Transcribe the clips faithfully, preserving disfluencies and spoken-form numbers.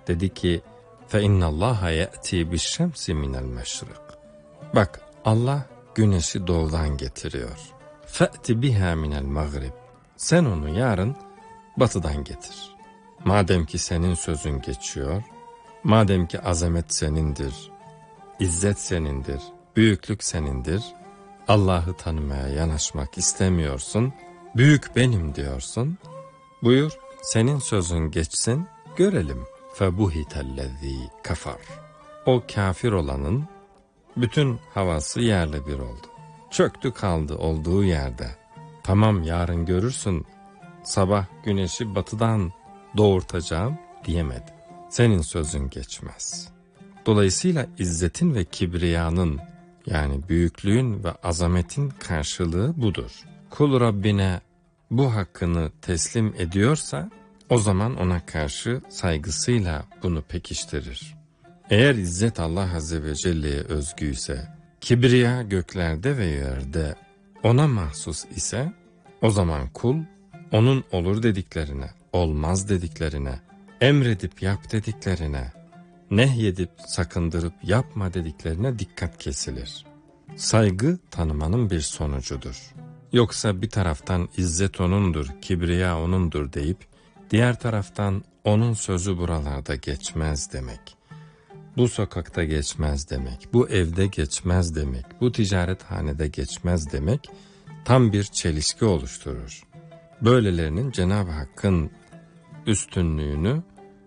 Dedi ki فَاِنَّ اللّٰهَ يَأْتِي بِالشَّمْسِ مِنَ الْمَشْرِقِ. Bak, Allah güneşi doğudan getiriyor. فَأْتِ بِهَا مِنَ الْمَغْرِبِ. Sen onu yarın batıdan getir. Madem ki senin sözün geçiyor, madem ki azamet senindir, izzet senindir, büyüklük senindir, Allah'ı tanımaya yanaşmak istemiyorsun, büyük benim diyorsun, buyur senin sözün geçsin, görelim. فَبُهِتَ الَّذ۪ي kafar. O kafir olanın bütün havası yerle bir oldu. Çöktü kaldı olduğu yerde. Tamam, yarın görürsün, sabah güneşi batıdan doğurtacağım diyemedi. Senin sözün geçmez. Dolayısıyla izzetin ve kibriyanın, yani büyüklüğün ve azametin karşılığı budur. Kul Rabbine bu hakkını teslim ediyorsa, o zaman ona karşı saygısıyla bunu pekiştirir. Eğer izzet Allah Azze ve Celle'ye özgüyse, kibriya göklerde ve yerde ona mahsus ise, o zaman kul onun olur dediklerine, olmaz dediklerine, emredip yap dediklerine, nehyedip sakındırıp yapma dediklerine dikkat kesilir. Saygı tanımanın bir sonucudur. Yoksa bir taraftan izzet onundur, kibriya onundur deyip, diğer taraftan onun sözü buralarda geçmez demek, bu sokakta geçmez demek, bu evde geçmez demek, bu ticarethanede geçmez demek, tam bir çelişki oluşturur. Böylelerinin Cenab-ı Hakk'ın üstünlüğünü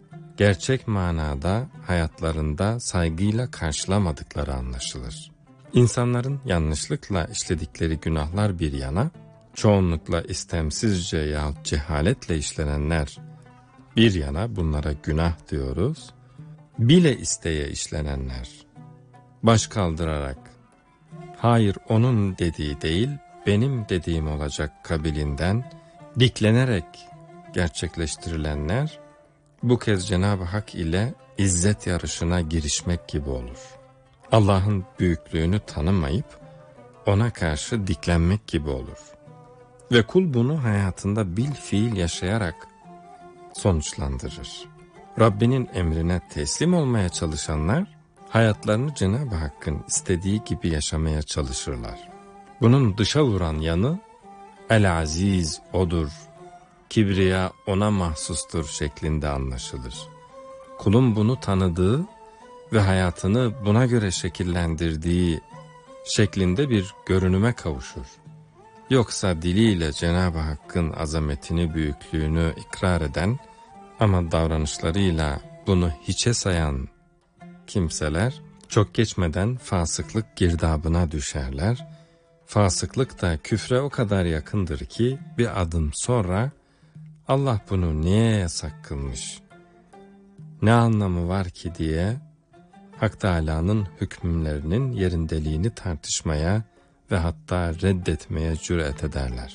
gerçek manada hayatlarında saygıyla karşılamadıkları anlaşılır. İnsanların yanlışlıkla işledikleri günahlar bir yana, çoğunlukla istemsizce yahut cehaletle işlenenler bir yana, bunlara günah diyoruz. Bile isteye işlenenler, baş kaldırarak, hayır onun dediği değil, benim dediğim olacak kabilinden diklenerek gerçekleştirilenler, bu kez Cenab-ı Hak ile izzet yarışına girişmek gibi olur. Allah'ın büyüklüğünü tanımayıp ona karşı diklenmek gibi olur. Ve kul bunu hayatında bil fiil yaşayarak sonuçlandırır. Rabbinin emrine teslim olmaya çalışanlar, hayatlarını Cenab-ı Hakk'ın istediği gibi yaşamaya çalışırlar. Bunun dışa vuran yanı, El-Aziz odur, kibriya ona mahsustur şeklinde anlaşılır. Kulun bunu tanıdığı ve hayatını buna göre şekillendirdiği şeklinde bir görünüme kavuşur. Yoksa diliyle Cenab-ı Hakk'ın azametini, büyüklüğünü ikrar eden ama davranışlarıyla bunu hiçe sayan kimseler çok geçmeden fasıklık girdabına düşerler. Fasıklık da küfre o kadar yakındır ki bir adım sonra Allah bunu niye yasak kılmış, ne anlamı var ki diye Hak Teâlâ'nın hükümlerinin yerindeliğini tartışmaya ve hatta reddetmeye cüret ederler.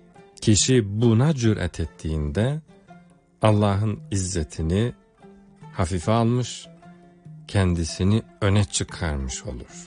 Kişi buna cüret ettiğinde Allah'ın izzetini hafife almış, kendisini öne çıkarmış olur.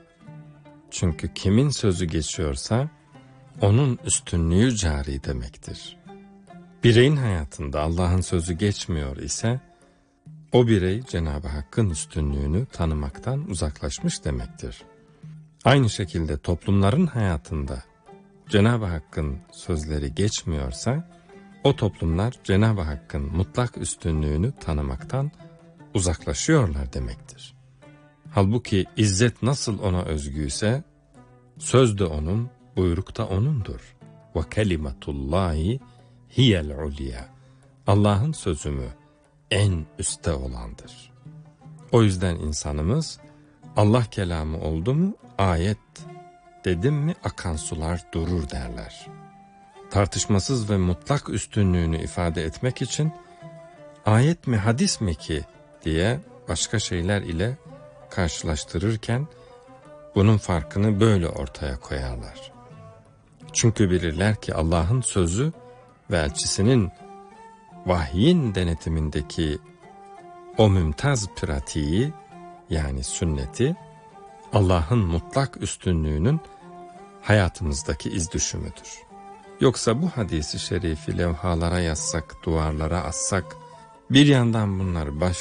Çünkü kimin sözü geçiyorsa onun üstünlüğü cari demektir. Bireyin hayatında Allah'ın sözü geçmiyor ise o birey Cenab-ı Hakk'ın üstünlüğünü tanımaktan uzaklaşmış demektir. Aynı şekilde toplumların hayatında Cenab-ı Hakk'ın sözleri geçmiyorsa o toplumlar Cenab-ı Hakk'ın mutlak üstünlüğünü tanımaktan uzaklaşıyorlar demektir. Halbuki izzet nasıl ona özgüyse söz de onun, buyruk da onundur. Ve kelimetullahi hiyel ulya. Allah'ın sözü mü en üstte olandır. O yüzden insanımız Allah kelamı oldu mu ayet, dedim mi akan sular durur derler. Tartışmasız ve mutlak üstünlüğünü ifade etmek için ayet mi hadis mi ki diye başka şeyler ile karşılaştırırken bunun farkını böyle ortaya koyarlar. Çünkü bilirler ki Allah'ın sözü ve elçisinin vahyin denetimindeki o mümtaz pratiği, yani sünneti, Allah'ın mutlak üstünlüğünün hayatımızdaki iz düşümüdür. Yoksa bu hadisi şerifi levhalara yazsak, duvarlara assak, bir yandan bunlar baş